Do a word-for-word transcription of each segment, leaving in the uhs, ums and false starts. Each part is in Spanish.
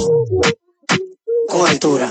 Coventura.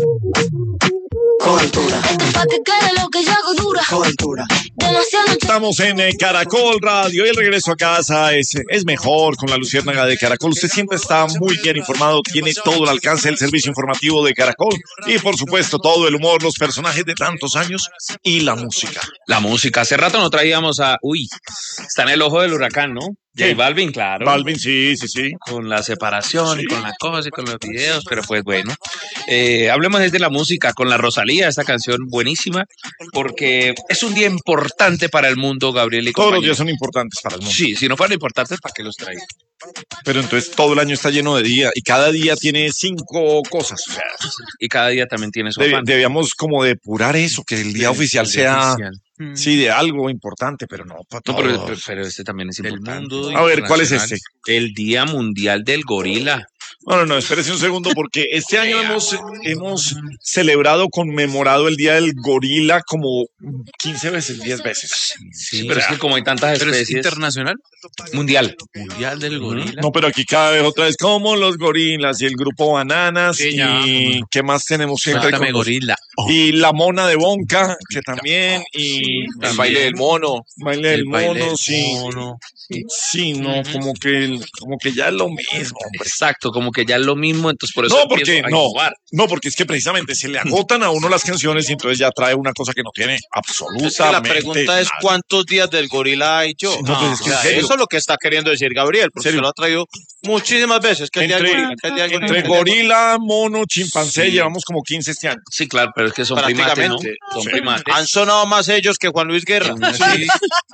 Coventura. Pa' que quede lo que yo hago dura. Coventura. Demasiado. Estamos en eh, Caracol Radio y el regreso a casa es, es mejor con la Luciérnaga de Caracol. Usted siempre está muy bien informado, tiene todo el alcance del servicio informativo de Caracol y por supuesto todo el humor, los personajes de tantos años y la música. La música. Hace rato no traíamos a... Uy, está en el ojo del huracán, ¿no? J Balvin, claro. Balvin, sí, sí, sí. Con la separación sí. y con las cosas y con los videos, pero pues bueno. Eh, hablemos desde la música con la Rosalía, esta canción buenísima, porque es un día importante para el mundo, Gabriel y Todos compañía. los días son importantes para el mundo. Sí, si no fueran importantes, ¿para qué los traen? Pero entonces todo el año está lleno de días y cada día tiene cinco cosas. O sea, y cada día también tiene su deb- afán. Debíamos como depurar eso, que el día Sí, oficial el sea... día oficial. Sí, de algo importante, pero no para No, todos. pero, pero este también es importante. A ver, ¿cuál es este? El Día Mundial del Gorila. No, no, no, espérese un segundo, porque este año hemos, hemos celebrado, conmemorado el Día del Gorila como quince veces, diez veces. Sí, pero es que como hay tantas ¿Pero es especies... internacional? Mundial. Mundial del gorila. No, pero aquí cada vez otra vez como los gorilas y el grupo Bananas Sí, ya. y ¿qué más tenemos siempre? Suéltame, con los- gorila. Oh. Y la mona de Bonca, que también, y El baile del mono. baile del El baile mono, del sí. mono. Sí, no, como que, el- como que ya es lo mismo, hombre. Exacto, como que ya es lo mismo, entonces por eso No, empiezo porque a no, innovar. no, porque es que precisamente se le agotan a uno las canciones y entonces ya trae una cosa que no tiene absolutamente. Es que la pregunta es nada. ¿cuántos días del gorila hay yo? Sí, no, pues es que en o sea, serio. eso es lo que está queriendo decir Gabriel, porque ¿En serio? se lo ha traído muchísimas veces. Que el día del Entre, gorila, que el día del gorila, entre que el día del gorila, mono, chimpancé, Sí. llevamos como quince este año. Sí, claro, pero es que son primates, ¿no? Prácticamente. Son Sí. primates. gorila. Han sonado más ellos que Juan Luis Guerra. Sí.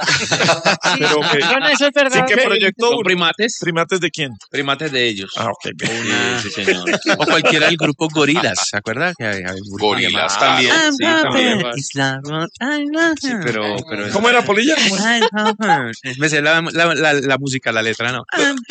Pero que, Bueno, eso es verdad. ¿Qué proyectó? Son primates, ¿primates de quién? primates de ellos. Ah, ok. bien. Sí, sí, señor. O cualquiera del grupo Gorilas, ¿se acuerda? Que hay, hay un grupo Gorilas llamado- también. Ah, Sí, también. Sí, Pero, pero ¿Cómo era, Polilla? ¿Cómo era? Me sé la, la, la, la música, la letra, ¿no?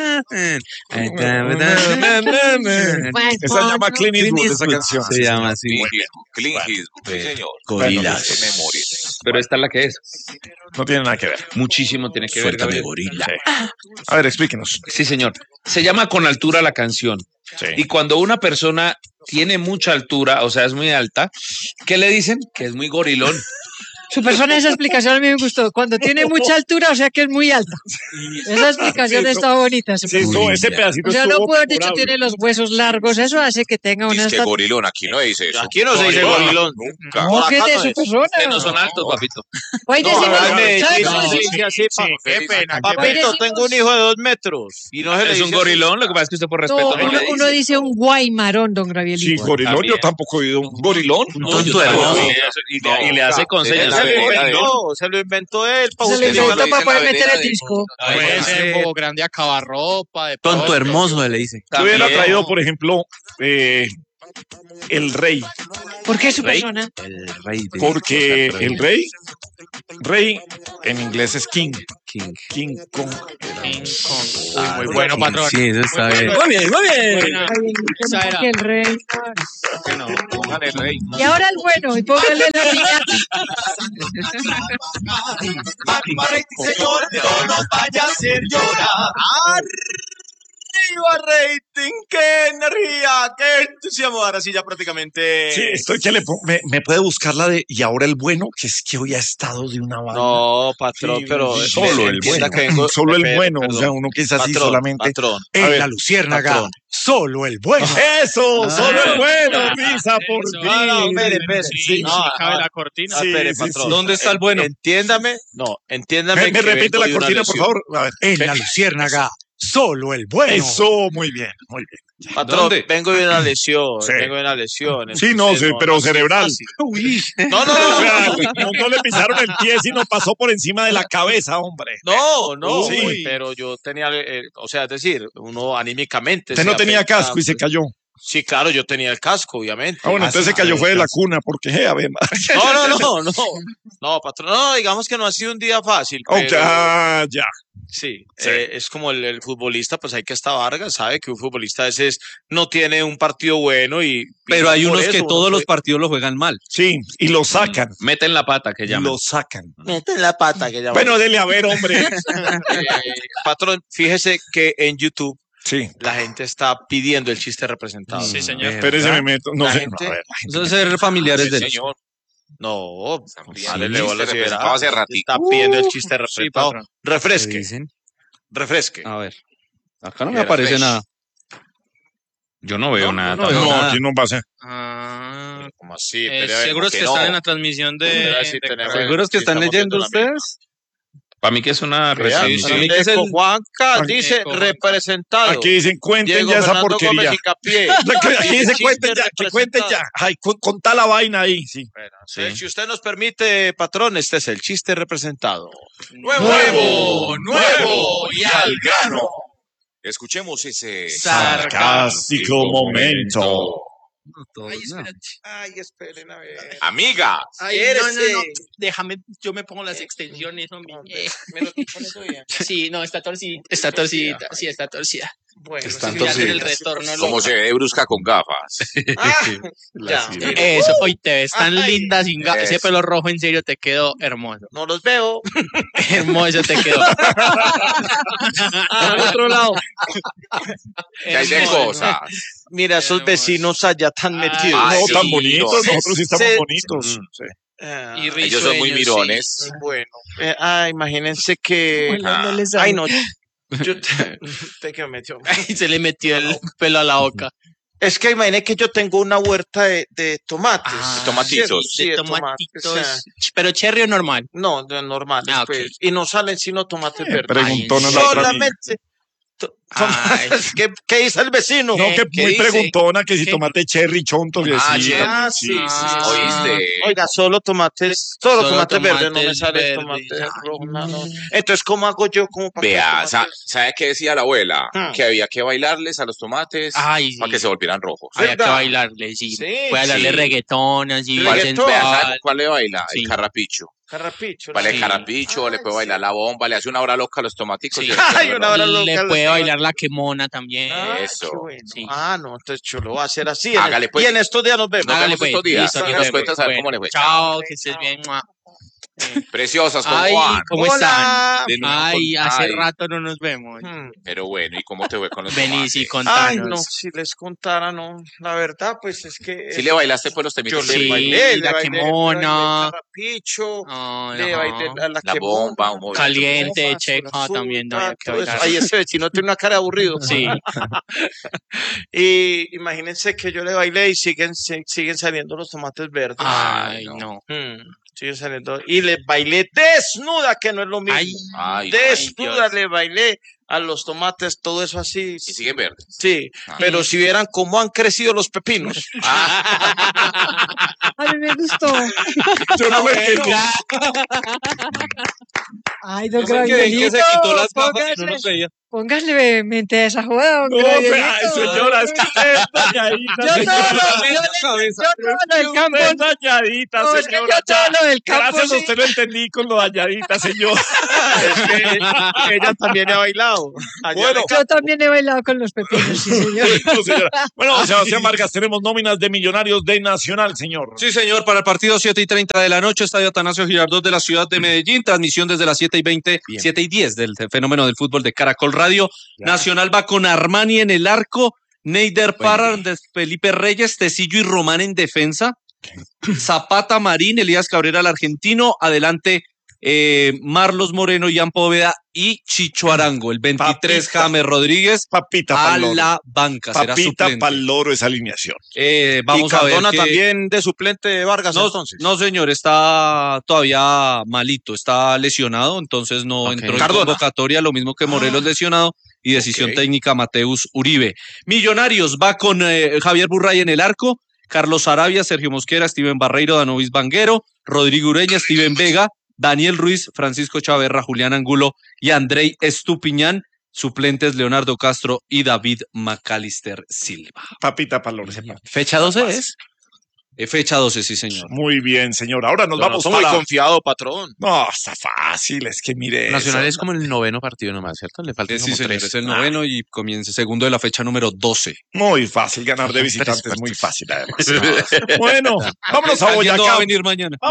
Esa llama Clint Eastwood, esa canción. Se llama así. Clint Eastwood, sí, señor. Gorilas. Qué memoria. pero esta es la que es. No tiene nada que ver. Muchísimo tiene que ver, Suéltame, Gabriel. gorila. Sí. A ver, explíquenos. Sí, señor. Se llama Con Altura la canción. Sí. Y cuando una persona tiene mucha altura, o sea, es muy alta, ¿qué le dicen? Que es muy gorilón. Su persona, esa explicación a mí me gustó. Cuando tiene mucha altura, o sea que es muy alta. Esa explicación Sí, eso- está bonita. Sí, eso- ese pedacito O sea, no estuvo puedo haber dicho memorable. tiene los huesos largos. Eso hace que tenga una Dice que estatura. gorilón, aquí no dice eso. Aquí no se dice Gorilón. gorilón. Nunca. No, que acá de no su es. persona. Ustedes no son altos, papito. Hoy No, decimos, a ver, ¿sabes sí, cómo no, se sí, dice? sí, así, pa- Qué pena, qué Papito, decimos- tengo un hijo de dos metros. Y no se le Es dice un así. gorilón, lo que pasa es que usted por respeto No, no, uno, le uno dice. dice un guaymarón, don Sí, Gabrielito. gorilón, También. yo tampoco he oído un gorilón. No, Tonto yo tampoco. hermoso. Y, le- y le hace con Nunca. señas. Se lo La verdad, inventó, se lo inventó él. pa' Se le justificar. inventó para poder la meter vereda el de- disco. Puede ser Bobo Grande acaba ropa. De Tonto pronto. hermoso, le dice. Yo hubiera También. traído, por ejemplo, eh, el rey. ¿Por qué su Rey. persona? El rey de Porque cosas el rey, rey en inglés es king. King. King Kong. King Kong. Ah, Uy, muy bueno, patrón. Sí, eso está bien. Muy bien, muy bien. Buena. Esa era. Que el rey. Que no, póngale rey. Y ahora el bueno, y póngale la piñata. Señor, no nos vaya a hacer llorar. Arriba, rating, qué energía, qué entusiasmo. Ahora sí, ya prácticamente. Sí, estoy que le pongo- me, me puede buscar la de y ahora el bueno, que es que hoy ha estado de una vaina. No, patrón, Sí, pero. solo el entienda bueno. que vengo- Solo el Espere, bueno, o perdón. sea, uno que es así Patrón, solamente. Patrón. A En ver, la Luciérnaga, patrón. solo el bueno. Eso, solo el bueno, Pisa, por Eso. ti. No, no, espere, espere. Sí, Sí, sí, no, cabe no. la cortina. Sí, Espere, sí, patrón. sí. ¿Dónde está el bueno? Entiéndame, no, entiéndame. Me, me que repite vengo la de una cortina, por lesión. favor. A ver. En la Luciérnaga, solo el bueno. Eso, muy bien, muy bien. Patrón, ¿Dónde? vengo de una lesión, Sí. vengo de una lesión. Sí, no, Entonces, sí, pero es cerebral. fácil. Uy, No, no, O no, sea, no. no, no le pisaron el pie, sino pasó por encima de la cabeza, hombre. No, no, Sí. uy, pero yo tenía, eh, o sea, es decir, uno anímicamente. Usted se no tenía afecta, casco y se pues. cayó. Sí, claro, yo tenía el casco, obviamente. Ah, bueno, Ah, entonces sí, se cayó sí, fue de la casco. cuna, porque, eh, a ver, No, no, no, no. No, patrón, no, digamos que no ha sido un día fácil. Ok, Pero, ah, ya. sí, Sí. eh, es como el, el futbolista, pues hay que estar Vargas, sabe que un futbolista a veces no tiene un partido bueno y... Pero hay por unos eso que uno todos los puede- partidos lo juegan mal. Sí, y lo sacan. Meten la pata, que llaman. Lo sacan. Meten la pata que llaman. Bueno, dele a ver, hombre. Eh, patrón, fíjese que en YouTube Sí. La gente está pidiendo el chiste representado. Sí, señor. Espérese, me meto. No La sé. gente- A ver, Eso es ser familiares Sí, de señor. No, Sí, dale, el le bola chiste si verá. representado hace ratito. Está pidiendo el chiste representado. patrón. Refresque, dicen. refresque. A ver. Acá no me Era aparece fresh. nada. Yo no veo nada. no veo no, nada. aquí no pasa. Ah, ¿Cómo así? eh, Pero, seguros ¿por que qué están no? en la transmisión de. Mira si de- tenemos- ¿Seguros que Sí, están estamos leyendo viendo la misma. ustedes? Para mí que es una Vea, reseña. Para mí que es Eco el- Juanca Aquí- dice Eco. representado. Aquí dicen, cuenten Diego ya esa Fernando porquería. Gómez Incapié. Aquí dice, Chiste cuenten ya, que cuenten ya. Ay, con, contá la vaina ahí, sí. Bueno, entonces, si usted nos permite, patrón, este es el chiste representado. Nuevo, nuevo y al grano. Escuchemos ese Sarcástico momento. Ay, espérate. Ay, esperen a ver. Amiga, Ay, no, no, no. Déjame, yo me pongo las extensiones, hombre. Eh, ¿Me lo pones bien? Sí, no, está torcida. Está torcida. Sí, está torcida. Bueno, Están sí, Voy a hacer torcidas. el retorno. como loco. se ve brusca con gafas. Ah, ya. Eso, hoy te ves tan Ay, linda sin ga- Ese eso. pelo rojo, en serio, te quedó hermoso. No los veo. Hermoso te quedó. Al otro lado. Que hay de Hermoso. cosas. Mira, esos Hermoso. vecinos allá tan Ay, metidos. Ay, No, sí, tan bonitos, no. nosotros sí estamos Se- bonitos. Sí. Ah, Y Ellos son muy risueños, mirones. sí. bueno. Eh, ah, imagínense que. Bueno, no les Ay, hago. no. Yo te, te que me metió. Ay, se le metió el pelo a la boca. Es que imagínate que yo tengo una huerta de, de tomates. Ah, tomatitos. Sí, de de tomatitos. tomates, o sea, Pero cherry o normal. no, de normales, Ah, ok. pues. Y no salen sino tomates verdes. Preguntona Ay, la otra. Solamente. to- Ay. tomates. ¿Qué, ¿Qué dice el vecino? No, que ¿Qué muy dice? preguntona que si ¿Qué? tomate cherry chonto que Ah, sí. cherry. Ah, sí, sí, Ah. sí. ¿Oíste? Oiga, solo tomates, solo, Solo tomates verdes, no me tomates sale verdes, tomate ay, rojo, no, no. Entonces, ¿cómo hago yo como para que Vea, los sa- tomates- ¿sabe qué decía la abuela? Hmm. Que había que bailarles a los tomates Ay, sí. para que se volvieran rojos. Había que ¿Verdad? bailarle, sí. Sí, Puede bailarle sí. reggaetón, así, ¿Cuál- sensual. Vea, ¿sabe cuál le baila? Sí. El carrapicho. Carrapicho? Vale, ¿no? el carrapicho, le Ay, puede sí. bailar la bomba, le hace una hora loca a los tomaticos. Sí. y- Ay, una hora loca Le a los puede tomates. bailar la quemona también. Ah, Eso. qué bueno. Sí. Ah, no, entonces yo lo voy a hacer así. en el- Hágale, pues. Y en estos días nos vemos. Nos Hágale, vemos pues. estos días. Listo, Y nos nos vemos. cuentas a ver Bueno, cómo le fue. Chao, que estés bien. mua. Preciosas con Ay, Juan. ¿cómo están? Hola. De nuevo Ay, con- hace ay, rato no nos vemos. Hmm. Pero bueno, ¿y cómo te fue con los Vení, sí, tomates? Ay, contanos. no, si les contara, no. La verdad, pues es que. ¿Sí le bailaste pues los Yo temitos? le Sí, bailé, le la bailé, le quemona. bailé el carrapicho, Ay, le ajá. bailé a la, La quemona, bomba, un movimiento. Caliente, bomba, checa azul, también. No, ah, había que todo eso. bailar. Ay, ese vecino tiene una cara de aburrido. Sí. Y imagínense que yo le bailé y siguen, se- siguen saliendo los tomates verdes. Ay, no. Hmm, siguen saliendo. Y le bailé desnuda, que no es lo mismo. Ay, Ay, desnuda Dios. le bailé a los tomates, todo eso así. y siguen verdes. Sí, Ah. pero si vieran cómo han crecido los pepinos. A mí me gustó. Yo no me quedo. Ay, don Yo me quedé en que se Gravielito, quitó las gafas y no póngase, nos veía. póngale mente a esa joda, don No, Gravielito. vea, señora, es que usted es dañadita. Yo todo señora. lo, yo, le- yo todo lo del campo. Usted es dañadita, No, es que señora. yo todo ya. lo del campo. Gracias a sí. usted lo entendí con lo dañadita, señor. Es que ella también ha bailado. Allá Bueno. le- Yo también he bailado con los pepinos, sí, señor. Bueno, señora. Bueno, Sebastián Vargas, tenemos nóminas de Millonarios de Nacional, señor. Sí, señor, para el partido siete y treinta de la noche, Estadio Atanasio Girardot de la ciudad de Medellín, transmisión desde las siete y veinte, siete y diez del fenómeno del fútbol de Caracol Radio. Nacional va con Armani en el arco, Neider Parra, Felipe Reyes, Tecillo y Román en defensa, Zapata, Marín, Elías Cabrera, el argentino, adelante eh, Marlos Moreno, Ian Poveda y Chicho Arango, el veintitrés Papita. James Rodríguez Papita a Paloro. la banca, será Papita suplente. Paloro esa alineación. Eh, y vamos a ver Cardona qué- también de suplente de Vargas, No, entonces. no, señor, está todavía malito, está lesionado, entonces no Ok. entró en Cardona. convocatoria, lo mismo que Morelos lesionado, y decisión Ok. técnica Mateus Uribe. Millonarios va con eh, Javier Burray en el arco, Carlos Arabia, Sergio Mosquera, Steven Barreiro, Danovis Vanguero, Rodrigo Ureña, Steven Vega, Daniel Ruiz, Francisco Chaverra, Julián Angulo y Andrei Estupiñán. Suplentes Leonardo Castro y David Macalister Silva. Papita Paloro. ese partido. Fecha doce es. Eh, fecha doce, sí, señor. Muy bien, señor. Ahora nos Pero vamos no soy muy para... confiado, patrón. No, está fácil, es que mire Nacional eso. es como el noveno partido nomás, ¿cierto? Le faltan Eh, sí, como señor, tres. es el noveno y comienza segundo de la fecha número doce. Muy fácil, ganar de Tres visitantes, partidos. muy fácil además. Bueno, vámonos a ¿Alguien no va Boyacá. a venir mañana?